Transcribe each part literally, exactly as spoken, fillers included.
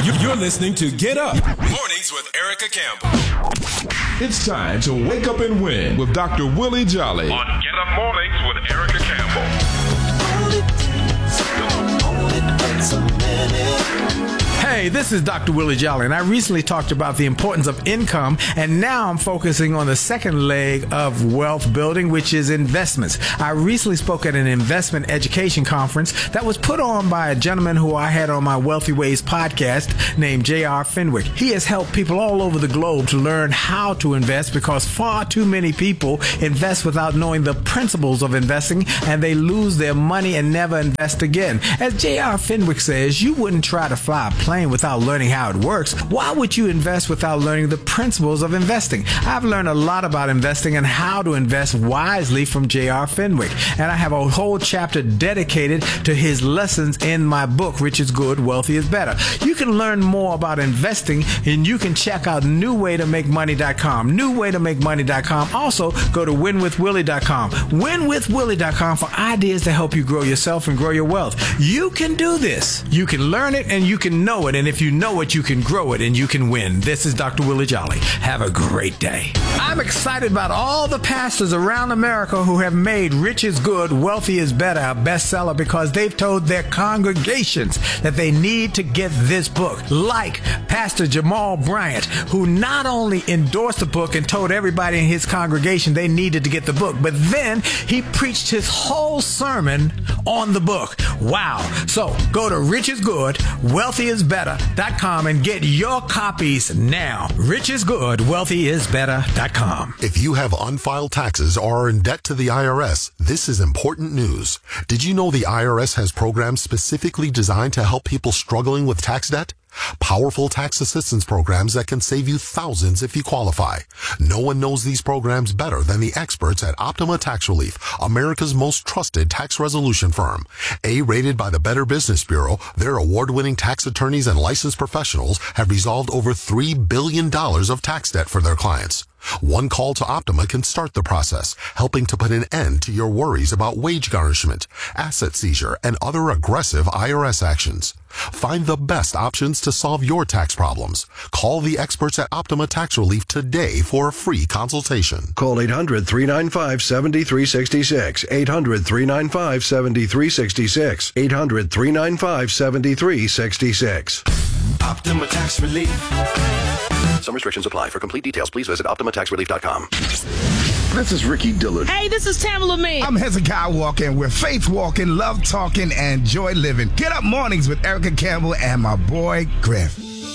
You're listening to Get Up Mornings with Erica Campbell. It's time to wake up and win with Doctor Willie Jolly on Get Up Mornings with Erica Campbell. Hey, this is Doctor Willie Jolly, and I recently talked about the importance of income, and now I'm focusing on the second leg of wealth building, which is investments. I recently spoke at an investment education conference that was put on by a gentleman who I had on my Wealthy Ways podcast named J R Fenwick. He has helped people all over the globe to learn how to invest because far too many people invest without knowing the principles of investing, and they lose their money and never invest again. As J R Fenwick says, you wouldn't try to fly a plane without learning how it works. Why would you invest without learning the principles of investing? I've learned a lot about investing and how to invest wisely from J R Fenwick, and I have a whole chapter dedicated to his lessons in my book, Rich is Good, Wealthy is Better. You can learn more about investing, and you can check out new way to make money dot com. new way to make money dot com. Also, go to win with willie dot com. win with willie dot com for ideas to help you grow yourself and grow your wealth. You can do this. You can learn it and you can know it, and if you know it, you can grow it and you can win. This is Doctor Willie Jolly. Have a great day. I'm excited about all the pastors around America who have made Rich is Good, Wealthy is Better a bestseller because they've told their congregations that they need to get this book. Like Pastor Jamal Bryant, who not only endorsed the book and told everybody in his congregation they needed to get the book, but then he preached his whole sermon on the book. Wow. So go to Rich is Good, Wealthy is Better dot com and get your copies now. Rich is Good, Wealthy is Better dot com. If you have unfiled taxes or are in debt to the I R S, this is important news. Did you know the I R S has programs specifically designed to help people struggling with tax debt? Powerful tax assistance programs that can save you thousands if you qualify. No one knows these programs better than the experts at Optima Tax Relief, America's most trusted tax resolution firm. A-rated by the Better Business Bureau, their award-winning tax attorneys and licensed professionals have resolved over three billion dollars of tax debt for their clients. One call to Optima can start the process, helping to put an end to your worries about wage garnishment, asset seizure, and other aggressive I R S actions. Find the best options to solve your tax problems. Call the experts at Optima Tax Relief today for a free consultation. Call eight hundred, three nine five, seven three six six. eight hundred, three nine five, seven three six six. eight hundred, three nine five, seven three six six. Optima Tax Relief. Some restrictions apply. For complete details, please visit optima tax relief dot com. This is Ricky Dillard. Hey, this is Tamala Mann. I'm Hezekiah Walker. We're faith walking, love talking, and joy living. Get Up Mornings with Erica Campbell and my boy Griff.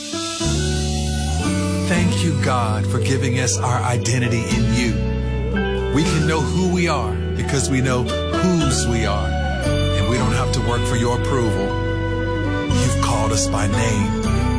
Thank you, God, for giving us our identity in you. We can know who we are because we know whose we are, and we don't have to work for your approval. You've called us by name.